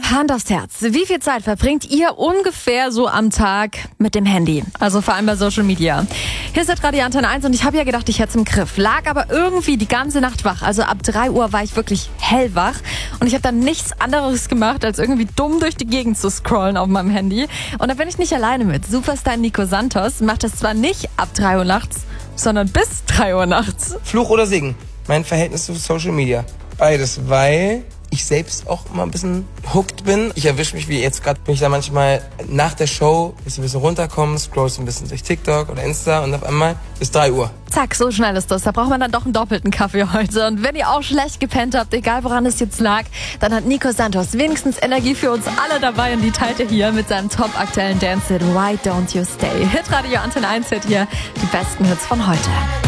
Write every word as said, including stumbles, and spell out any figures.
Hand aufs Herz. Wie viel Zeit verbringt ihr ungefähr so am Tag mit dem Handy? Also vor allem bei Social Media. Hier ist Radio Antenne eins und ich habe ja gedacht, ich hätte es im Griff. Lag aber irgendwie die ganze Nacht wach. Also ab drei Uhr war ich wirklich hellwach. Und ich habe dann nichts anderes gemacht, als irgendwie dumm durch die Gegend zu scrollen auf meinem Handy. Und da bin ich nicht alleine mit. Superstar Nico Santos macht das zwar nicht ab drei Uhr nachts, sondern bis drei Uhr nachts. Fluch oder Segen? Mein Verhältnis zu Social Media. Beides, weil ich selbst auch immer ein bisschen hooked bin. Ich erwische mich, wie jetzt gerade, bin ich da manchmal nach der Show, bis ein bisschen runterkommen, scroll so ein bisschen durch TikTok oder Insta und auf einmal bis drei Uhr. Zack, so schnell ist das. Da braucht man dann doch einen doppelten Kaffee heute. Und wenn ihr auch schlecht gepennt habt, egal woran es jetzt lag, dann hat Nico Santos wenigstens Energie für uns alle dabei und die teilt er hier mit seinem top aktuellen Dance-Hit Why Don't You Stay. Hitradio Antenne eins hört hier die besten Hits von heute.